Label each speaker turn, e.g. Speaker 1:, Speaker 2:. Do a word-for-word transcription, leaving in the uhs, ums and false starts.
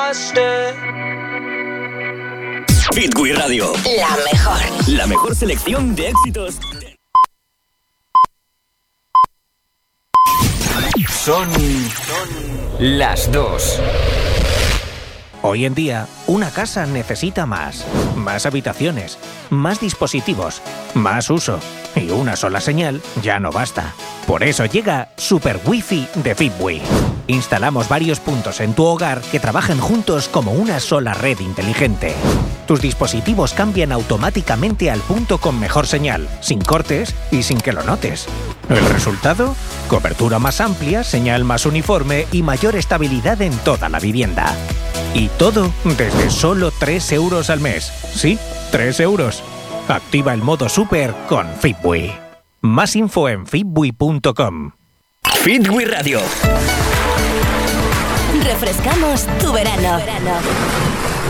Speaker 1: fallaste.
Speaker 2: Fitwi Radio.
Speaker 3: La mejor.
Speaker 2: La mejor selección de éxitos.
Speaker 4: Son, son las dos.
Speaker 5: Hoy en día, una casa necesita más. Más habitaciones, más dispositivos, más uso. Y una sola señal ya no basta. Por eso llega Super Wi-Fi de Fitwi. Instalamos varios puntos en tu hogar que trabajan juntos como una sola red inteligente. Tus dispositivos cambian automáticamente al punto con mejor señal, sin cortes y sin que lo notes. ¿El resultado? Cobertura más amplia, señal más uniforme y mayor estabilidad en toda la vivienda. Y todo desde solo tres euros al mes. Sí, tres euros. Activa el modo Super con Fitwi. Más info en fitwi punto com.
Speaker 2: Fitwi Radio.
Speaker 3: Refrescamos tu verano.